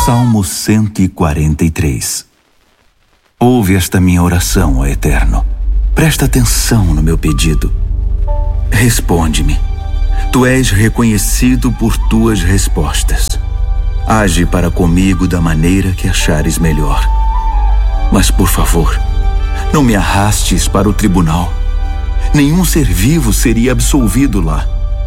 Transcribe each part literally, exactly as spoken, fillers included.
Salmo cento e quarenta e três. Ouve esta minha oração, ó Eterno. Presta atenção no meu pedido. Responde-me. Tu és reconhecido por tuas respostas. Age para comigo da maneira que achares melhor. Mas, por favor, não me arrastes para o tribunal. Nenhum ser vivo seria absolvido lá.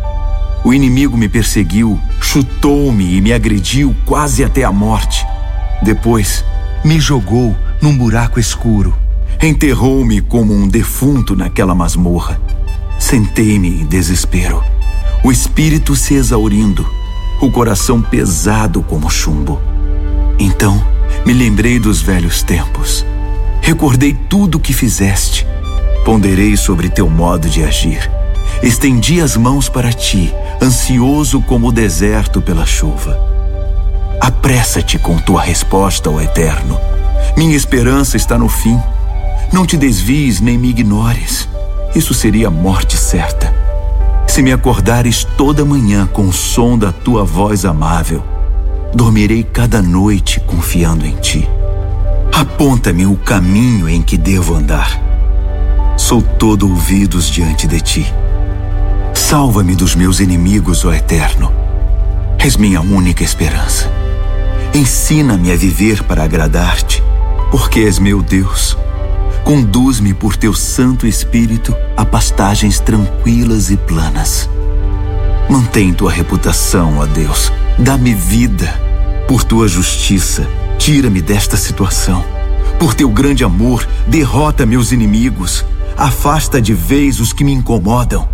O inimigo me perseguiu, chutou-me e me agrediu quase até a morte. Depois, me jogou num buraco escuro. Enterrou-me como um defunto naquela masmorra. Sentei-me em desespero, o espírito se exaurindo, o coração pesado como chumbo. Então, me lembrei dos velhos tempos. Recordei tudo o que fizeste. Ponderei sobre teu modo de agir. Estendi as mãos para ti, ansioso como o deserto pela chuva. Apressa-te com tua resposta, ó Eterno. Minha esperança está no fim. Não te desvies nem me ignores. Isso seria a morte certa. Se me acordares toda manhã com o som da tua voz amável, dormirei cada noite confiando em ti. Aponta-me o caminho em que devo andar. Sou todo ouvidos diante de ti. Salva-me dos meus inimigos, ó Eterno. És minha única esperança. Ensina-me a viver para agradar-te, porque és meu Deus. Conduz-me por teu Santo Espírito a pastagens tranquilas e planas. Mantém tua reputação, ó Deus. Dá-me vida. Por tua justiça, tira-me desta situação. Por teu grande amor, derrota meus inimigos. Afasta de vez os que me incomodam.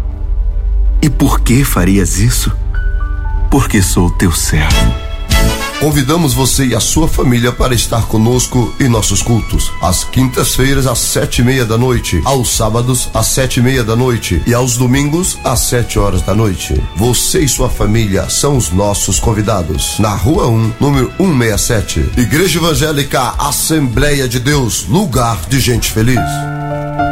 E por que farias isso? Porque sou teu servo. Convidamos você e a sua família para estar conosco em nossos cultos. Às quintas-feiras, às sete e meia da noite. Aos sábados, às sete e meia da noite. E aos domingos, às sete horas da noite. Você e sua família são os nossos convidados. Na Rua um, número cento e sessenta e sete. Igreja Evangélica Assembleia de Deus, lugar de gente feliz.